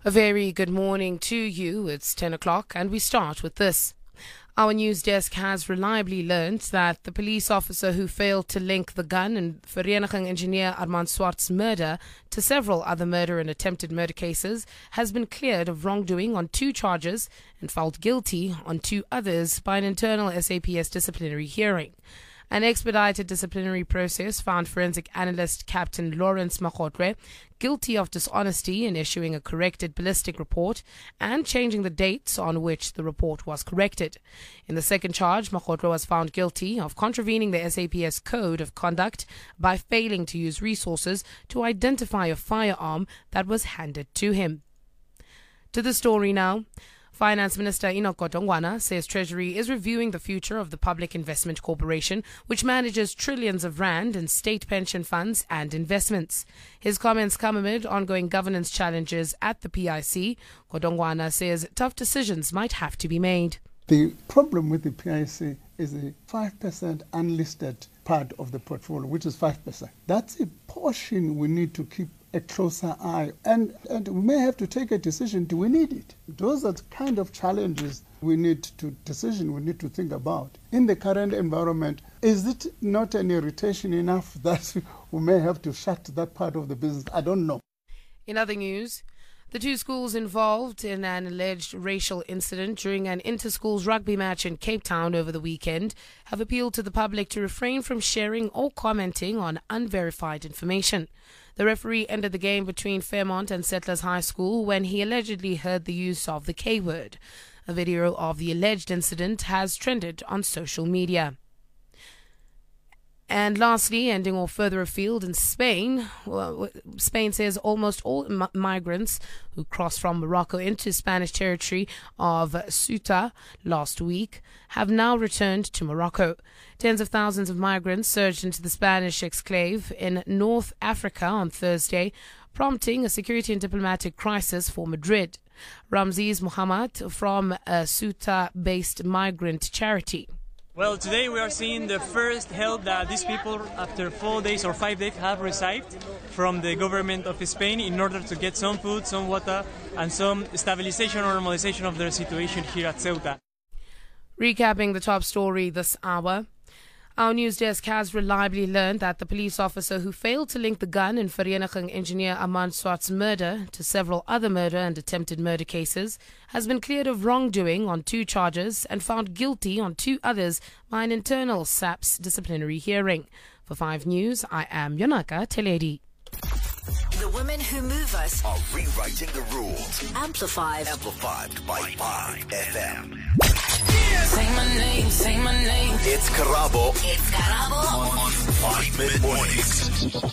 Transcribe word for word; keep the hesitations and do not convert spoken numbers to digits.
A very good morning to you. It's ten o'clock and we start with this. Our news desk has reliably learned that the police officer who failed to link the gun and Vereniging engineer Armand Swart's murder to several other murder and attempted murder cases has been cleared of wrongdoing on two charges and found guilty on two others by an internal S A P S disciplinary hearing. An expedited disciplinary process found forensic analyst Captain Lawrence Makgotwe guilty of dishonesty in issuing a corrected ballistic report and changing the dates on which the report was corrected. In the second charge, Makgotwe was found guilty of contravening the S A P S Code of Conduct by failing to use resources to identify a firearm that was handed to him. To the story now. Finance Minister Enoch Godongwana says Treasury is reviewing the future of the Public Investment Corporation, which manages trillions of rand in state pension funds and investments. His comments come amid ongoing governance challenges at the P I C. Godongwana says tough decisions might have to be made. The problem with the P I C is the five percent unlisted part of the portfolio, which is five percent. That's a portion we need to keep a closer eye, and, and we may have to take a decision. Do we need it? Those are the kind of challenges we need to decision we need to think about. In the current environment, is it not an irritation enough that we may have to shut that part of the business? I don't know. In other news, the two schools involved in an alleged racial incident during an inter-schools rugby match in Cape Town over the weekend have appealed to the public to refrain from sharing or commenting on unverified information. The referee ended the game between Fairmont and Settlers High School when he allegedly heard the use of the K-word. A video of the alleged incident has trended on social media. And lastly, ending off further afield in Spain, well, Spain says almost all m- migrants who crossed from Morocco into Spanish territory of Ceuta last week have now returned to Morocco. Tens of thousands of migrants surged into the Spanish exclave in North Africa on Thursday, prompting a security and diplomatic crisis for Madrid. Ramses Muhammad from a Ceuta-based migrant charity. Well, today we are seeing the first help that these people, after four days or five days, have received from the government of Spain in order to get some food, some water, and some stabilization or normalization of their situation here at Ceuta. Recapping the top story this hour. Our news desk has reliably learned that the police officer who failed to link the gun and Vereniging engineer Armand Swart's murder to several other murder and attempted murder cases has been cleared of wrongdoing on two charges and found guilty on two others by an internal S A P S disciplinary hearing. For five News, I am Yonaka Teledi. The women who move us are rewriting the rules. Amplified. Amplified by five F M. Say my name, say my name. It's Karabo. It's Karabo. On five Mid Mornings.